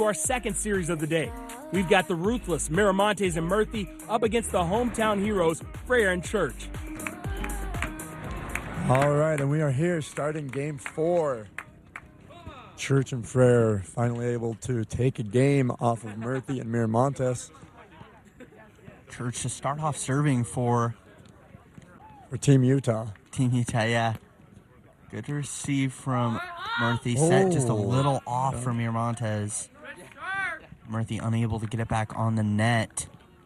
Our second series of the day. We've got the ruthless Miramontes and Murphy up against the hometown heroes, Frere and Church. All right, and we are here starting game 4. Church and Frere finally able to take a game off of Murphy and Miramontes. Church to start off serving for Team Utah. Team Utah, yeah. Good to receive from Murphy. Set just a little off from Miramontes. Murphy unable to get it back on the net.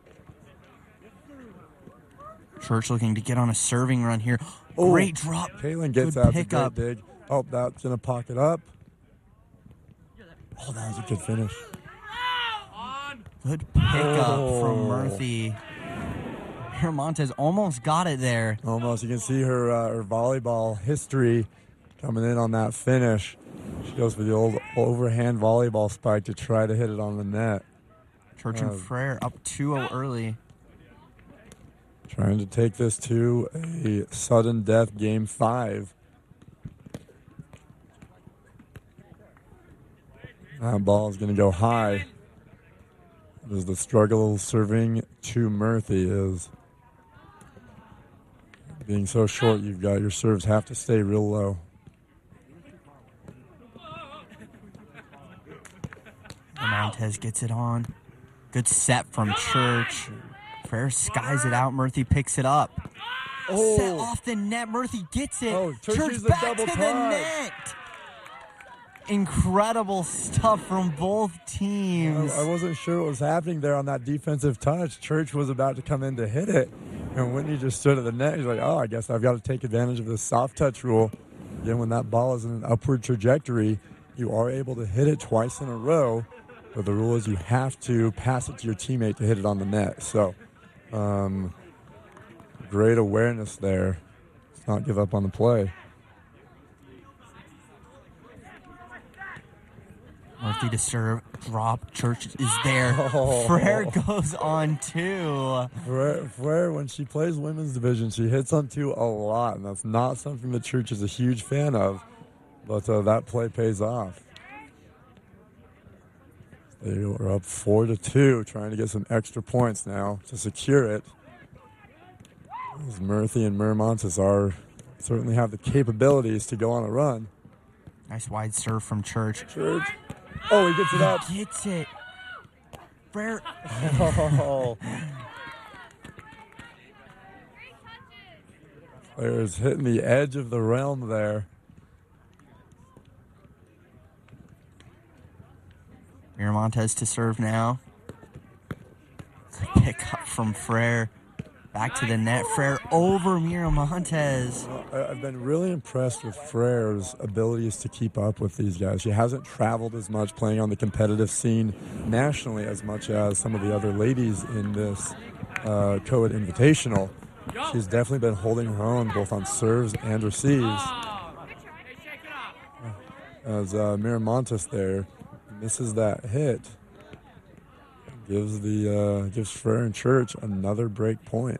Church looking to get on a serving run here. Great drop. Kaylin gets good out pickup. the great dig. Oh, that's going to pocket up. Oh, that was a good finish. Good pickup from Murphy. Miramontes almost got it there. Almost. You can see her volleyball history coming in on that finish. She goes for the old overhand volleyball spike to try to hit it on the net. Church and Frere up 2-0 early. Trying to take this to a sudden death game 5. That ball is going to go high. As the struggle serving to Murphy is being so short, you've got your serves have to stay real low. Miramontes gets it on. Good set from Church. Frere skies it out. Murphy picks it up. Set off the net. Murphy gets it. Church back to the net. Incredible stuff from both teams. I wasn't sure what was happening there on that defensive touch. Church was about to come in to hit it, and Whitney just stood at the net. He's like, oh, I guess I've got to take advantage of this soft touch rule. Again, when that ball is in an upward trajectory, you are able to hit it twice in a row, but the rule is you have to pass it to your teammate to hit it on the net. So, great awareness there. Let's not give up on the play. Murphy to serve, drop, Church is there. Frere goes on 2. Frere, when she plays women's division, she hits on 2 a lot, and that's not something the Church is a huge fan of, but that play pays off. They are up 4-2, trying to get some extra points now to secure it. As Murphy and Miramontes certainly have the capabilities to go on a run. Nice wide serve from Church. Oh, he gets it up. He gets it. Frere. Flair's hitting the edge of the realm there. Miramontes to serve now. Good pick up from Frere. Back to the net. Frere over Miramontes. I've been really impressed with Frere's abilities to keep up with these guys. She hasn't traveled as much playing on the competitive scene nationally as much as some of the other ladies in this co-ed invitational. She's definitely been holding her own both on serves and receives. As Miramontes there misses that hit, gives Frere and Church another break point.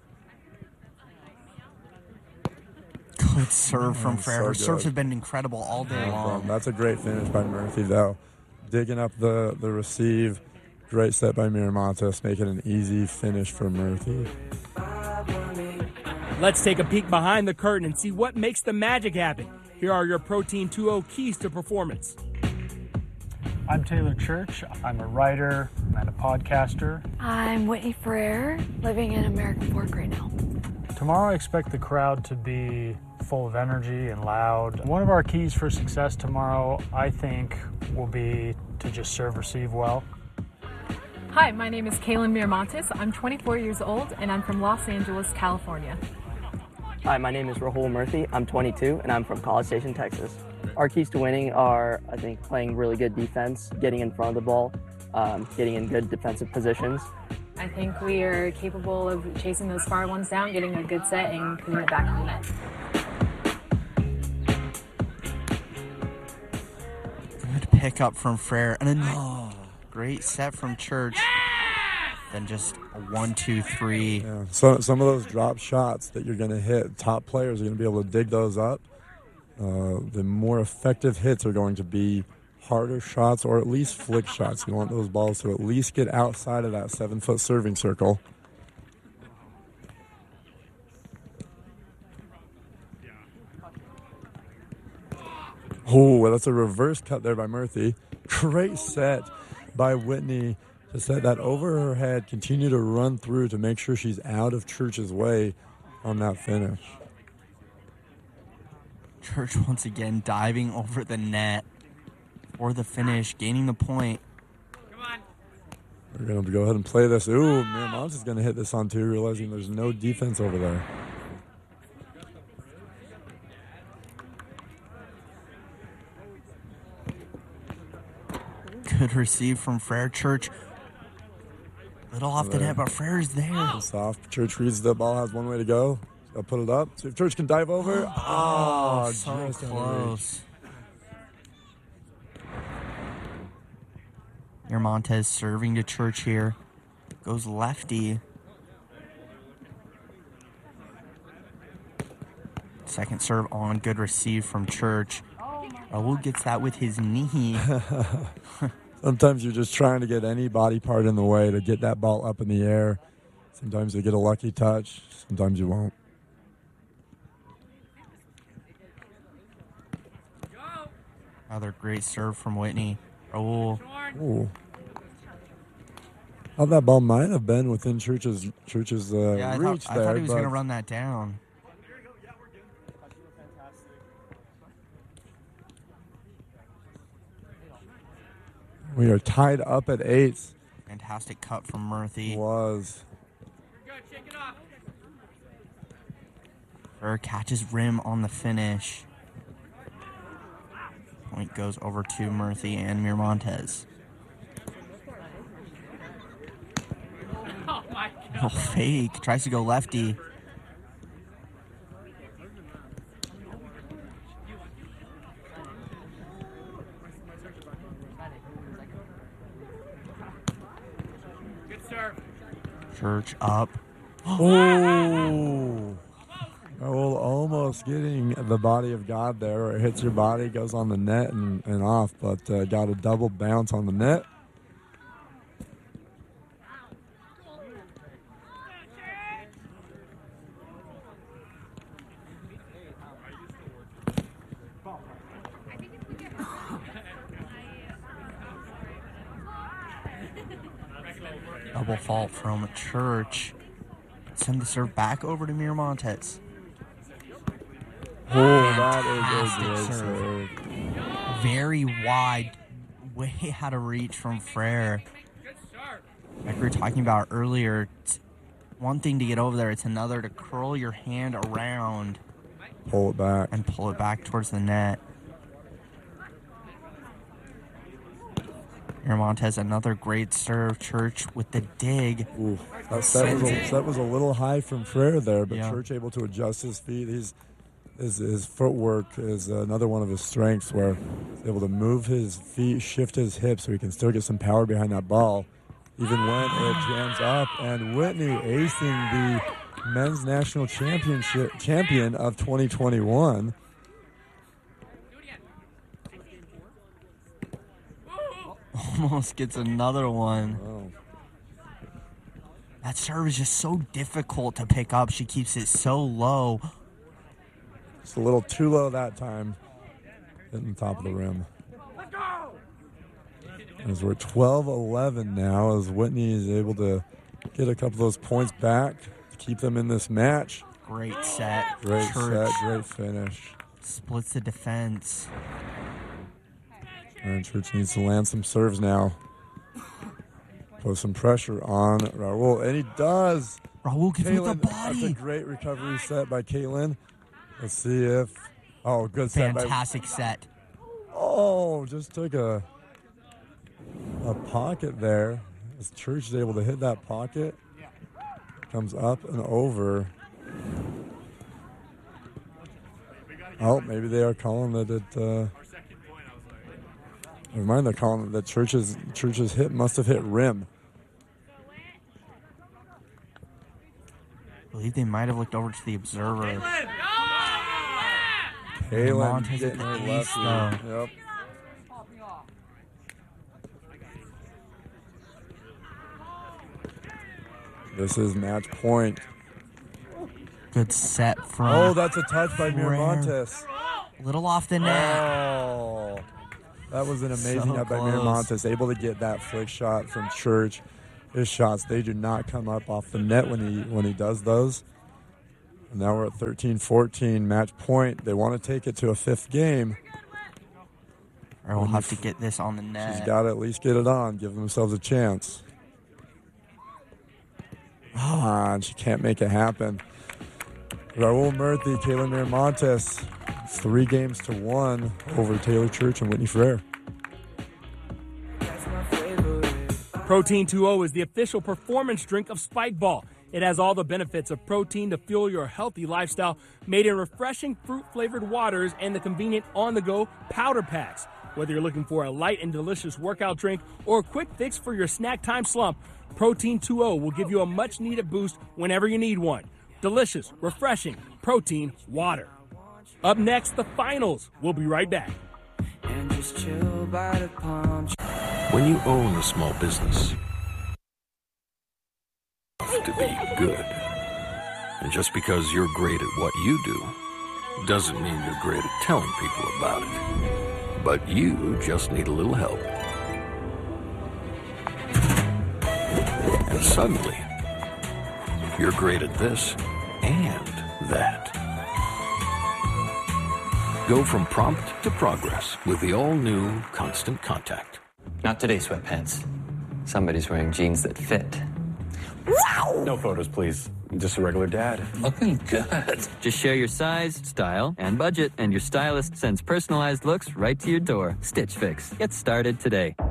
Good serve from Frere. Her serves have been incredible all day long. That's a great finish by Murphy, though. Digging up the receive. Great set by Miramontes, making an easy finish for Murphy. Let's take a peek behind the curtain and see what makes the magic happen. Here are your Protein 2.0 keys to performance. I'm Taylor Church. I'm a writer and a podcaster. I'm Whitney Frere, living in American Fork right now. Tomorrow I expect the crowd to be full of energy and loud. One of our keys for success tomorrow, I think, will be to just serve, receive well. Hi, my name is Kaylin Miramontes. I'm 24 years old and I'm from Los Angeles, California. Hi, my name is Rahul Murthy. I'm 22 and I'm from College Station, Texas. Our keys to winning are, I think, playing really good defense, getting in front of the ball, getting in good defensive positions. I think we are capable of chasing those far ones down, getting a good set, and putting it back on the net. Good pickup from Frere. And a great set from Church. Then just a 1-2-3. Yeah. So some of those drop shots that you're going to hit, top players are going to be able to dig those up. The more effective hits are going to be harder shots or at least flick shots. You want those balls to at least get outside of that 7-foot serving circle. Oh, that's a reverse cut there by Murthy. Great set by Whitney to set that over her head, continue to run through to make sure she's out of Church's way on that finish. Church once again diving over the net for the finish, gaining the point. Come on. We're going to go ahead and play this. Ooh, Miramontes is going to hit this on two, realizing there's no defense over there. Good receive from Frere. Church little off the net, but Frere's there. Soft. Church reads the ball, has one way to go. I'll put it up. See if Church can dive over. Oh, so close. Miramontes serving to Church here. Goes lefty. Second serve on. Good receive from Church. Raul gets that with his knee. Sometimes you're just trying to get any body part in the way to get that ball up in the air. Sometimes you get a lucky touch. Sometimes you won't. Another great serve from Whitney. Raul. Ooh. How that ball might have been within Church's reach there. I thought he was going to run that down. We are tied up at 8. Fantastic cut from Murthy. Was. Frere catches rim on the finish. Point goes over to Murthy and Miramontes. Oh, fake. Tries to go lefty. Church up. Oh! Raul almost getting the body of God there, where it hits your body, goes on the net and off, but got a double bounce on the net. Double fault from Church. Send the serve back over to Miramontes. Oh, that is a good serve. Very wide, way out of reach from Frere. Like we were talking about earlier, it's one thing to get over there, it's another to curl your hand around. Pull it back. And pull it back towards the net. Miramontes, another great serve. Church with the dig. Ooh, that was a little high from Frere there, but Church able to adjust his feet. His footwork is another one of his strengths, where he's able to move his feet, shift his hips, so he can still get some power behind that ball, even when it jams up. And Whitney acing the men's national champion of 2021. Almost gets another one. Oh. That serve is just so difficult to pick up. She keeps it so low. It's a little too low that time. Hitting the top of the rim. As we're 12-11 now, as Whitney is able to get a couple of those points back to keep them in this match. Great set. Great Church set, great finish. Splits the defense. And Church needs to land some serves now. Put some pressure on Raul, and he does. Raul gets with the body. That's a great recovery set by Caitlin. Let's see if... Oh, good set. Fantastic set. Oh, just took a pocket there. As Church is able to hit that pocket. Comes up and over. Oh, maybe they are calling that it... Never mind, they're calling it that Church's hit must have hit rim. I believe they might have looked over to the observer. Caitlin getting her left. Yep. This is match point. Good set from... Oh, that's a touch by Miramontes. Little off the net. Oh, that was an amazing So up by close. Miramontes. Able to get that flick shot from Church. His shots, they do not come up off the net when he does those. And now we're at 13-14, match point. They want to take it to a fifth game. Or we'll have to get this on the net. She's got to at least get it on, give themselves a chance. And she can't make it happen. Raul Murthy, Kaylin Miramontes, 3-1 over Taylor Church and Whitney Frere. Protein 2O is the official performance drink of Spike Ball. It has all the benefits of protein to fuel your healthy lifestyle, made in refreshing fruit-flavored waters and the convenient on-the-go powder packs. Whether you're looking for a light and delicious workout drink or a quick fix for your snack time slump, Protein 2O will give you a much-needed boost whenever you need one. Delicious, refreshing protein water. Up next, the finals. We'll be right back. And just chill by the palm. When you own a small business, to be good. And just because you're great at what you do doesn't mean you're great at telling people about it. But you just need a little help. And suddenly, you're great at this and that. Go from prompt to progress with the all-new Constant Contact. Not today, sweatpants. Somebody's wearing jeans that fit. Wow! No photos, please. I'm just a regular dad. Looking good. Just share your size, style, and budget, and your stylist sends personalized looks right to your door. Stitch Fix. Get started today.